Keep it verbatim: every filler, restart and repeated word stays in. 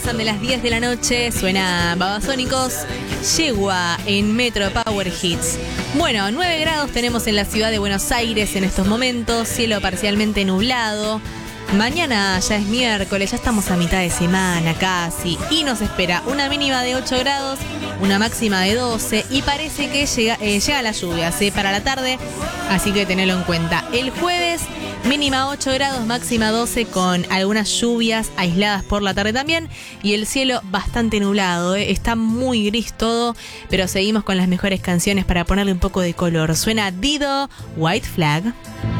Son de las diez de la noche, suena Babasónicos, Yegua en Metro Power Hits. Bueno, nueve grados tenemos en la ciudad de Buenos Aires en estos momentos, cielo parcialmente nublado. Mañana ya es miércoles, ya estamos a mitad de semana casi y nos espera una mínima de ocho grados, una máxima de doce y parece que llega, eh, llega la lluvia, ¿sí? Para la tarde, así que tenedlo en cuenta. El jueves, mínima ocho grados, máxima doce con algunas lluvias aisladas por la tarde también y el cielo bastante nublado, ¿eh? Está muy gris todo, pero seguimos con las mejores canciones para ponerle un poco de color. Suena Dido, White Flag.